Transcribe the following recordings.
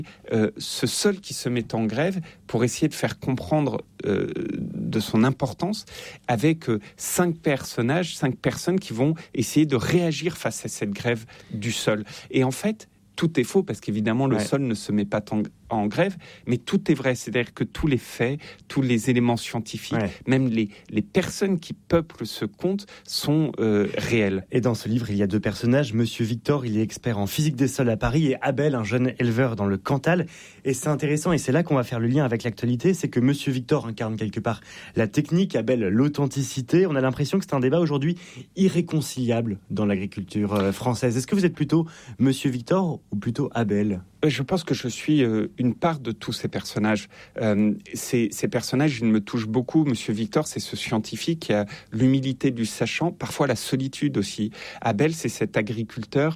ce sol qui se met en grève pour essayer de faire comprendre de son importance avec 5 personnes qui vont essayer de réagir face à cette grève du sol. Et en fait, tout est faux parce qu'évidemment le sol ne se met pas en grève, mais tout est vrai. C'est-à-dire que tous les faits, tous les éléments scientifiques, même les personnes qui peuplent ce conte sont réels. Et dans ce livre, il y a 2 personnages. Monsieur Victor, il est expert en physique des sols à Paris, et Abel, un jeune éleveur dans le Cantal. Et c'est intéressant, et c'est là qu'on va faire le lien avec l'actualité, c'est que Monsieur Victor incarne quelque part la technique, Abel l'authenticité. On a l'impression que c'est un débat aujourd'hui irréconciliable dans l'agriculture française. Est-ce que vous êtes plutôt Monsieur Victor ou plutôt Abel ? Je pense que je suis une part de tous ces personnages. Ces personnages, ils me touchent beaucoup. Monsieur Victor, c'est ce scientifique qui a l'humilité du sachant, parfois la solitude aussi. Abel, c'est cet agriculteur,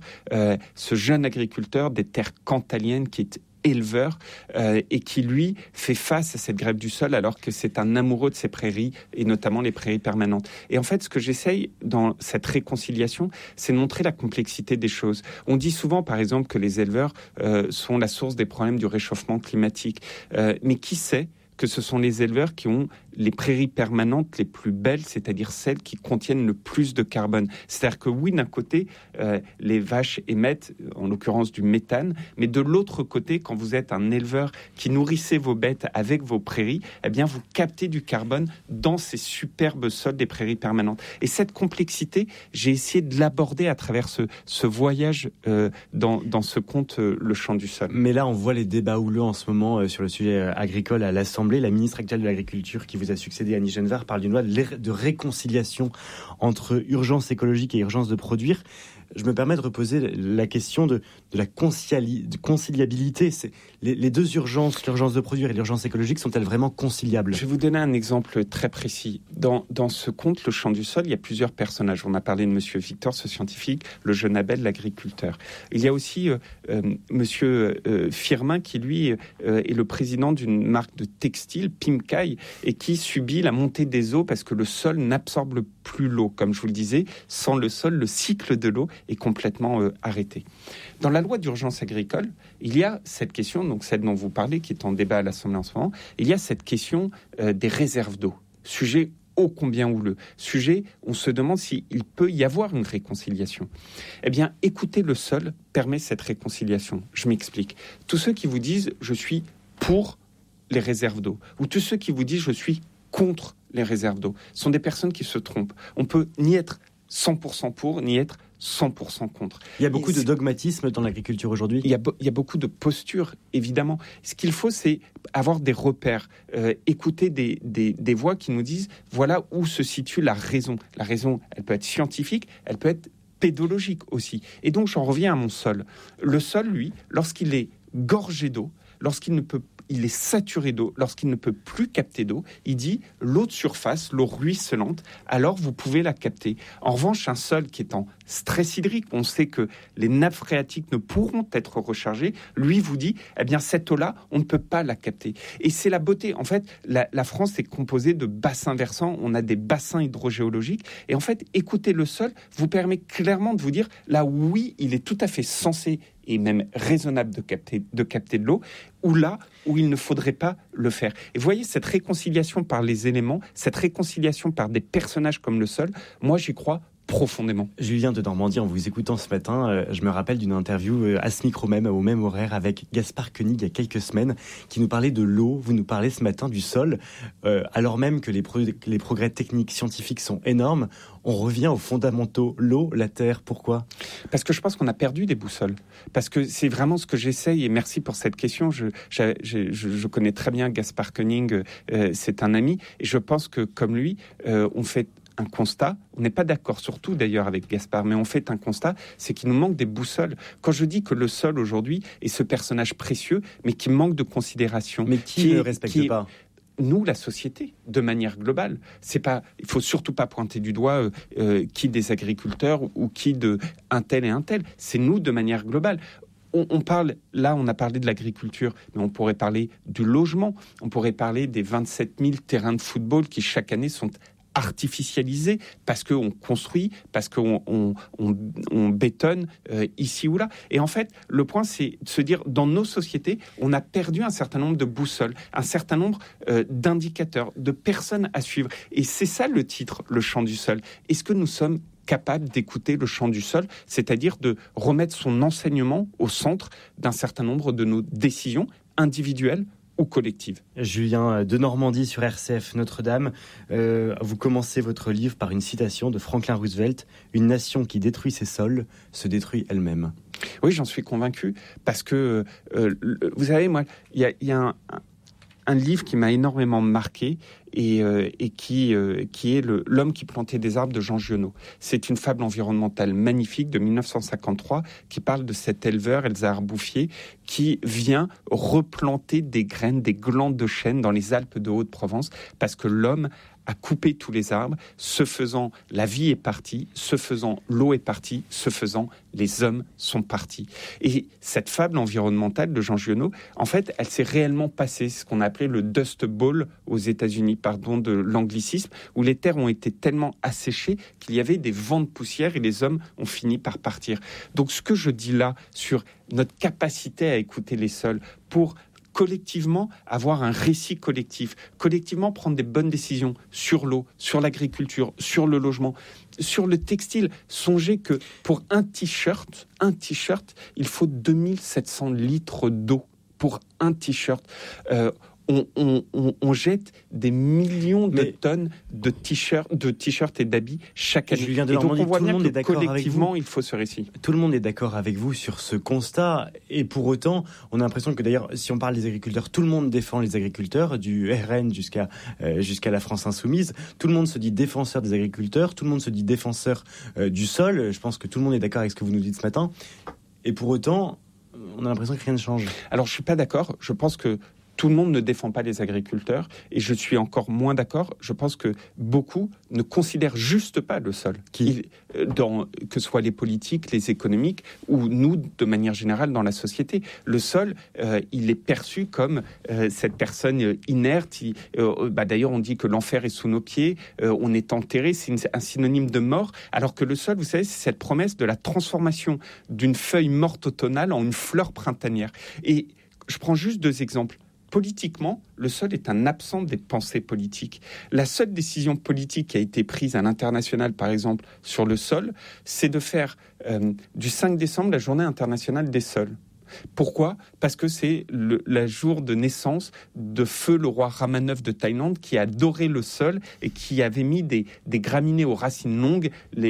ce jeune agriculteur des terres cantaliennes qui est éleveur et qui, lui, fait face à cette grève du sol alors que c'est un amoureux de ces prairies et notamment les prairies permanentes. Et en fait, ce que j'essaye dans cette réconciliation, c'est de montrer la complexité des choses. On dit souvent, par exemple, que les éleveurs sont la source des problèmes du réchauffement climatique. Mais qui sait que ce sont les éleveurs qui ont les prairies permanentes les plus belles, c'est-à-dire celles qui contiennent le plus de carbone. C'est-à-dire que oui, d'un côté, les vaches émettent, en l'occurrence, du méthane, mais de l'autre côté, quand vous êtes un éleveur qui nourrissez vos bêtes avec vos prairies, eh bien, vous captez du carbone dans ces superbes sols des prairies permanentes. Et cette complexité, j'ai essayé de l'aborder à travers ce voyage dans ce conte, Le Chant du Sol. Mais là, on voit les débats houleux en ce moment sur le sujet agricole à l'Assemblée. La ministre actuelle de l'Agriculture qui vous a succédé, Annie Genevard, parle d'une loi de réconciliation entre urgence écologique et urgence de produire. Je me permets de reposer la question de la conciliabilité. Les 2 urgences, l'urgence de produire et l'urgence écologique, sont-elles vraiment conciliables ? Je vais vous donner un exemple très précis. Dans ce conte, Le Chant du Sol, il y a plusieurs personnages. On a parlé de Monsieur Victor, ce scientifique, le jeune Abel, l'agriculteur. Il y a aussi Monsieur Firmin, qui lui est le président d'une marque de textile, Pimcaï, et qui subit la montée des eaux parce que le sol n'absorbe plus l'eau. Comme je vous le disais, sans le sol, le cycle de l'eau est complètement arrêté. Dans la loi d'urgence agricole, il y a cette question, donc celle dont vous parlez, qui est en débat à l'Assemblée en ce moment, il y a cette question des réserves d'eau. Sujet ô combien houleux. Sujet, on se demande s'il peut y avoir une réconciliation. Eh bien, écouter le sol permet cette réconciliation. Je m'explique. Tous ceux qui vous disent « je suis pour les réserves d'eau » ou tous ceux qui vous disent « je suis contre les réserves d'eau » sont des personnes qui se trompent. On peut ni être 100% pour, ni être 100% contre. Il y a beaucoup de dogmatisme dans l'agriculture aujourd'hui. Il y a beaucoup de postures, évidemment. Ce qu'il faut, c'est avoir des repères, écouter des voix qui nous disent voilà où se situe la raison. La raison, elle peut être scientifique, elle peut être pédologique aussi. Et donc, j'en reviens à mon sol. Le sol, lui, lorsqu'il est gorgé d'eau, il est saturé d'eau, lorsqu'il ne peut plus capter d'eau, il dit l'eau de surface, l'eau ruisselante, alors vous pouvez la capter. En revanche, un sol qui est en stress hydrique, on sait que les nappes phréatiques ne pourront être rechargées, lui vous dit, eh bien cette eau-là, on ne peut pas la capter. Et c'est la beauté. En fait, la France est composée de bassins versants, on a des bassins hydrogéologiques, et en fait, écouter le sol vous permet clairement de vous dire, là oui, il est tout à fait censé et même raisonnable de capter de l'eau, ou là où il ne faudrait pas le faire. Et vous voyez, cette réconciliation par les éléments, cette réconciliation par des personnages comme le sol, moi j'y crois profondément. Julien de Normandie, en vous écoutant ce matin, je me rappelle d'une interview à ce micro même, au même horaire, avec Gaspard Koenig il y a quelques semaines, qui nous parlait de l'eau. Vous nous parlez ce matin du sol. Alors même que les progrès techniques, scientifiques sont énormes, on revient aux fondamentaux. L'eau, la terre, pourquoi ? Parce que je pense qu'on a perdu des boussoles. Parce que c'est vraiment ce que j'essaye, et merci pour cette question. Je connais très bien Gaspard Koenig, c'est un ami, et je pense que comme lui, on fait un constat, on n'est pas d'accord sur tout d'ailleurs avec Gaspard, mais on fait un constat, c'est qu'il nous manque des boussoles. Quand je dis que le sol aujourd'hui est ce personnage précieux, mais qui manque de considération. Mais qui ne le respecte pas ? Nous, la société, de manière globale. Il faut surtout pas pointer du doigt qui des agriculteurs ou qui de un tel et un tel. C'est nous de manière globale. On a parlé de l'agriculture, mais on pourrait parler du logement. On pourrait parler des 27 000 terrains de football qui chaque année sont artificialisé, parce qu'on construit, parce qu'on bétonne ici ou là. Et en fait, le point, c'est de se dire, dans nos sociétés, on a perdu un certain nombre de boussoles, un certain nombre d'indicateurs, de personnes à suivre. Et c'est ça le titre, le chant du sol. Est-ce que nous sommes capable d'écouter le chant du sol, c'est-à-dire de remettre son enseignement au centre d'un certain nombre de nos décisions individuelles ou collectives. Julien de Normandie sur RCF Notre-Dame. Vous commencez votre livre par une citation de Franklin Roosevelt. « Une nation qui détruit ses sols se détruit elle-même ». Oui, j'en suis convaincu, parce que, vous savez, moi, il y a un livre qui m'a énormément marqué et qui est L'homme qui plantait des arbres de Jean Giono. C'est une fable environnementale magnifique de 1953 qui parle de cet éleveur, Elzahar Bouffier, qui vient replanter des graines, des glandes de chêne dans les Alpes de Haute-Provence parce que l'homme a coupé tous les arbres. Ce faisant, la vie est partie. Ce faisant, l'eau est partie. Ce faisant, les hommes sont partis. Et cette fable environnementale de Jean Giono, en fait, elle s'est réellement passée. C'est ce qu'on a appelé le Dust Bowl aux États-Unis, pardon de l'anglicisme, où les terres ont été tellement asséchées qu'il y avait des vents de poussière et les hommes ont fini par partir. Donc, ce que je dis là sur notre capacité à écouter les sols pour collectivement avoir un récit collectif, collectivement prendre des bonnes décisions sur l'eau, sur l'agriculture, sur le logement, sur le textile. Songez que pour un t-shirt, il faut 2700 litres d'eau pour un t-shirt. On jette des millions de tonnes de t-shirts et d'habits chaque année. Julien de et donc Normandie, on voit tout le bien monde que est d'accord collectivement, avec vous. Il faut ce récit. Tout le monde est d'accord avec vous sur ce constat. Et pour autant, on a l'impression que d'ailleurs, si on parle des agriculteurs, tout le monde défend les agriculteurs, du RN jusqu'à la France Insoumise. Tout le monde se dit défenseur des agriculteurs, tout le monde se dit défenseur du sol. Je pense que tout le monde est d'accord avec ce que vous nous dites ce matin. Et pour autant, on a l'impression que rien ne change. Alors, je suis pas d'accord. Je pense que tout le monde ne défend pas les agriculteurs et je suis encore moins d'accord. Je pense que beaucoup ne considèrent juste pas le sol. Que ce soit les politiques, les économiques ou nous, de manière générale, dans la société. Le sol, il est perçu comme cette personne inerte. D'ailleurs, on dit que l'enfer est sous nos pieds, on est enterré, c'est un synonyme de mort. Alors que le sol, vous savez, c'est cette promesse de la transformation d'une feuille morte automnale en une fleur printanière. Et je prends juste 2 exemples. Politiquement, le sol est un absent des pensées politiques. La seule décision politique qui a été prise à l'international, par exemple, sur le sol, c'est de faire du 5 décembre la journée internationale des sols. Pourquoi ? Parce que c'est le jour de naissance de feu le roi Rama IX de Thaïlande qui adorait le sol et qui avait mis des graminées aux racines longues,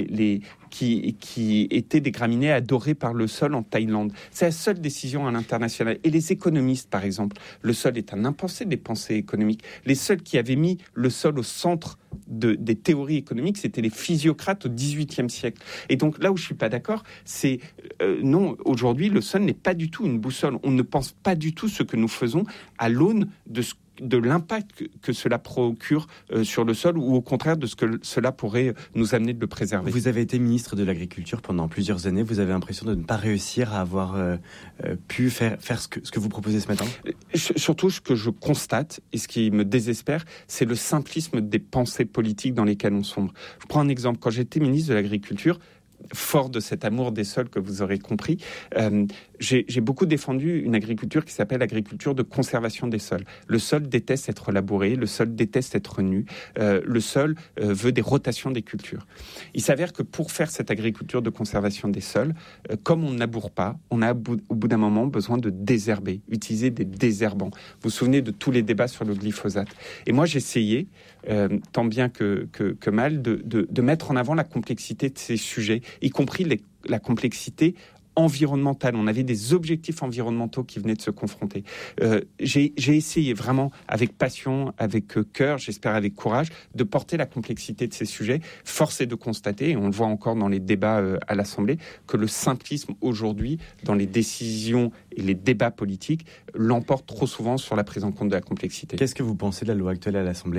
qui étaient des graminées adorées par le sol en Thaïlande. C'est la seule décision à l'international. Et les économistes, par exemple, le sol est un impensé des pensées économiques. Les seuls qui avaient mis le sol au centre des théories économiques, c'était les physiocrates au XVIIIe siècle. Et donc là où je suis pas d'accord, c'est non, aujourd'hui, le sol n'est pas du tout une boussole. On ne pense pas du tout ce que nous faisons à l'aune de l'impact que cela procure sur le sol ou au contraire de ce que cela pourrait nous amener de le préserver. Vous avez été ministre de l'Agriculture pendant plusieurs années. Vous avez l'impression de ne pas réussir à avoir pu faire ce que vous proposez ce matin ? Surtout, ce que je constate et ce qui me désespère, c'est le simplisme des pensées politiques dans lesquelles on sombre. Je prends un exemple. Quand j'étais ministre de l'Agriculture, fort de cet amour des sols que vous aurez compris, j'ai beaucoup défendu une agriculture qui s'appelle l'agriculture de conservation des sols. Le sol déteste être labouré, le sol déteste être nu, le sol veut des rotations des cultures. Il s'avère que pour faire cette agriculture de conservation des sols, comme on ne laboure pas, on a au bout d'un moment besoin de désherber, utiliser des désherbants. Vous vous souvenez de tous les débats sur le glyphosate. Et moi j'essayais, tant bien que mal, de mettre en avant la complexité de ces sujets, y compris la complexité environnementale. On avait des objectifs environnementaux qui venaient de se confronter. J'ai essayé vraiment avec passion, avec cœur, j'espère avec courage, de porter la complexité de ces sujets. Force est de constater, et on le voit encore dans les débats à l'Assemblée, que le simplisme aujourd'hui, dans les décisions et les débats politiques, l'emporte trop souvent sur la prise en compte de la complexité. Qu'est-ce que vous pensez de la loi actuelle à l'Assemblée ?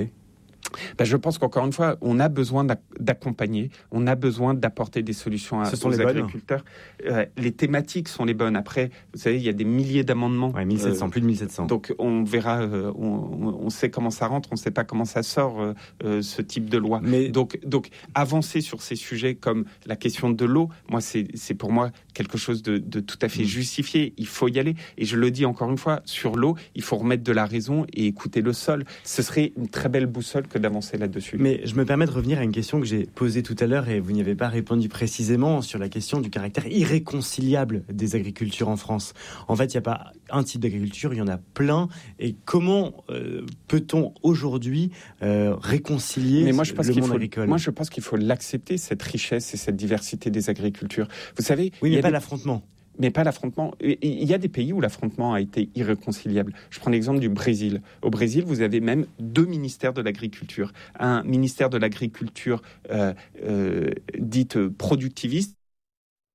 Je pense qu'encore une fois, on a besoin d'accompagner, on a besoin d'apporter des solutions aux agriculteurs. Les thématiques sont les bonnes. Après, vous savez, il y a des milliers d'amendements. Ouais, 1700, plus de 1700. Donc on verra, on sait comment ça rentre, on ne sait pas comment ça sort, ce type de loi. Mais... Donc avancer sur ces sujets comme la question de l'eau, moi c'est pour moi quelque chose de tout à fait justifié. Il faut y aller. Et je le dis encore une fois, sur l'eau, il faut remettre de la raison et écouter le sol. Ce serait une très belle boussole que d'avancer là-dessus. Mais je me permets de revenir à une question que j'ai posée tout à l'heure et vous n'y avez pas répondu précisément sur la question du caractère irréconciliable des agricultures en France. En fait, il n'y a pas un type d'agriculture, il y en a plein. Et comment peut-on aujourd'hui réconcilier le monde agricole ? Moi, je pense qu'il faut l'accepter, cette richesse et cette diversité des agricultures. Vous savez... Oui, mais pas l'affrontement. Mais pas l'affrontement. Il y a des pays où l'affrontement a été irréconciliable. Je prends l'exemple du Brésil. Au Brésil, vous avez même 2 ministères de l'agriculture. Un ministère de l'agriculture dite productiviste